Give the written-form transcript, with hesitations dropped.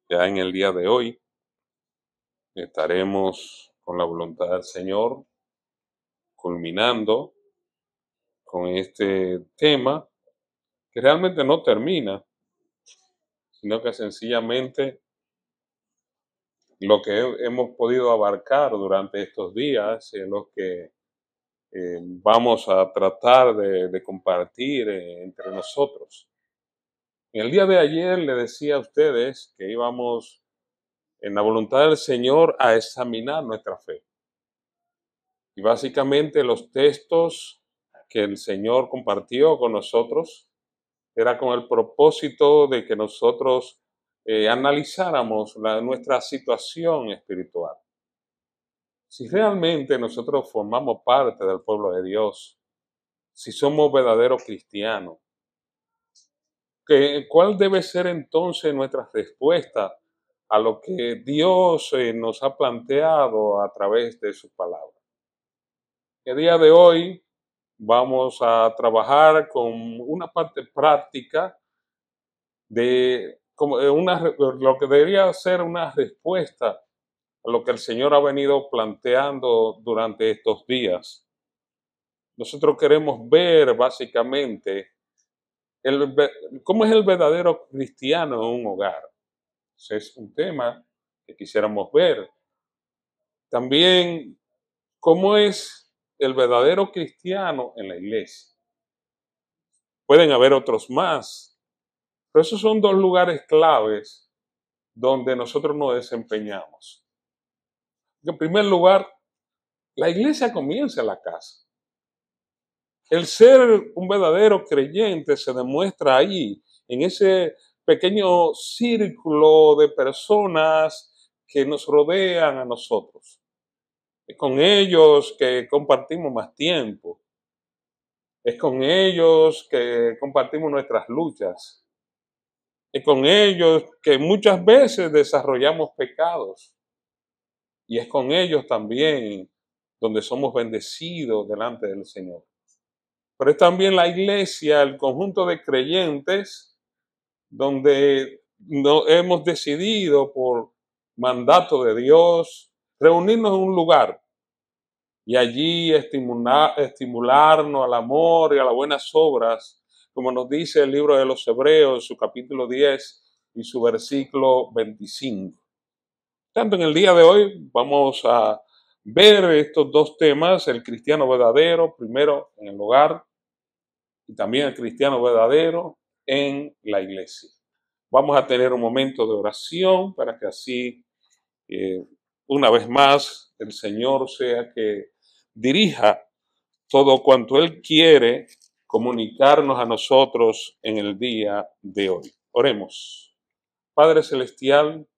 Ya en el día de hoy estaremos con la voluntad del Señor culminando con este tema que realmente no termina, sino que sencillamente lo que hemos podido abarcar durante estos días es lo que vamos a tratar de compartir entre nosotros. En el día de ayer le decía a ustedes que íbamos en la voluntad del Señor a examinar nuestra fe. Y básicamente los textos que el Señor compartió con nosotros era con el propósito de que nosotros analizáramos nuestra situación espiritual. Si realmente nosotros formamos parte del pueblo de Dios, si somos verdaderos cristianos, ¿cuál debe ser entonces nuestra respuesta a lo que Dios nos ha planteado a través de su palabra? El día de hoy vamos a trabajar con una parte práctica de como lo que debería ser una respuesta a lo que el Señor ha venido planteando durante estos días. Nosotros queremos ver básicamente el, cómo es el verdadero cristiano en un hogar. Ese es un tema que quisiéramos ver. También cómo es el verdadero cristiano en la iglesia. Pueden haber otros más, pero esos son dos lugares claves donde nosotros nos desempeñamos. En primer lugar, la iglesia comienza en la casa. El ser un verdadero creyente se demuestra ahí, en ese pequeño círculo de personas que nos rodean a nosotros. Es con ellos que compartimos más tiempo. Es con ellos que compartimos nuestras luchas. Es con ellos que muchas veces desarrollamos pecados. Y es con ellos también donde somos bendecidos delante del Señor. Pero es también la iglesia, el conjunto de creyentes, donde hemos decidido por mandato de Dios reunirnos en un lugar y allí estimularnos al amor y a las buenas obras, como nos dice el libro de los Hebreos, su capítulo 10 y su versículo 25. Tanto en el día de hoy vamos a ver estos dos temas, el cristiano verdadero, primero en el hogar, y también el cristiano verdadero en la iglesia. Vamos a tener un momento de oración para que así, eh, una vez más, el Señor sea que dirija todo cuanto Él quiere comunicarnos a nosotros en el día de hoy. Oremos. Padre Celestial,